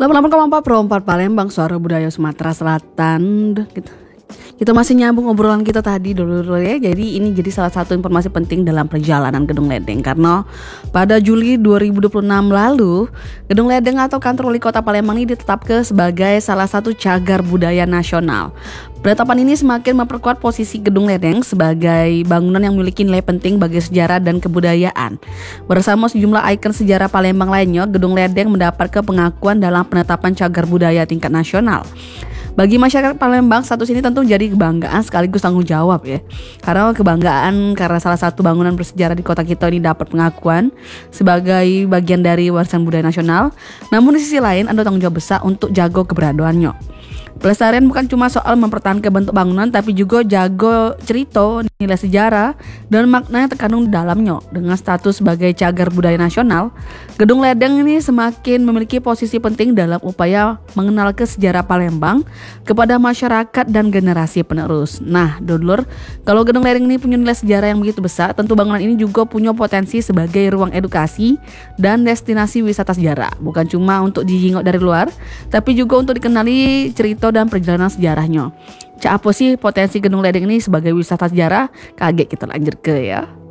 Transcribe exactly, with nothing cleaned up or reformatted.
delapan puluh delapan koma empat Pro empat Palembang, suara budaya Sumatera Selatan. Gitu. Kita masih nyambung obrolan kita tadi dulu ya. Jadi ini jadi salah satu informasi penting dalam perjalanan Gedung Ledeng, karena pada Juli dua ribu dua puluh enam lalu Gedung Ledeng atau kantor wali kota Palembang ini ditetapkan sebagai salah satu cagar budaya nasional. Penetapan ini semakin memperkuat posisi Gedung Ledeng sebagai bangunan yang memiliki nilai penting bagi sejarah dan kebudayaan. Bersama sejumlah ikon sejarah Palembang lainnya, Gedung Ledeng mendapatkan pengakuan dalam penetapan cagar budaya tingkat nasional. Bagi masyarakat Palembang, status ini tentu jadi kebanggaan sekaligus tanggung jawab ya. Karena kebanggaan karena salah satu bangunan bersejarah di kota kita ini dapat pengakuan sebagai bagian dari warisan budaya nasional. Namun di sisi lain ada tanggung jawab besar untuk jago keberadaannya. Pelestarian bukan cuma soal mempertahankan bentuk bangunan, tapi juga jago cerita, nilai sejarah, dan makna yang terkandung di dalamnya. Dengan status sebagai cagar budaya nasional, Gedung Ledeng ini semakin memiliki posisi penting dalam upaya mengenalkan sejarah Palembang kepada masyarakat dan generasi penerus. Nah, dulur, kalau Gedung Ledeng ini punya nilai sejarah yang begitu besar, tentu bangunan ini juga punya potensi sebagai ruang edukasi dan destinasi wisata sejarah. Bukan cuma untuk dijingok dari luar, tapi juga untuk dikenali cerita dan perjalanan sejarahnya. Cak apa sih potensi Gedung Ledeng ini sebagai wisata sejarah? Kaget kita lanjut ke ya.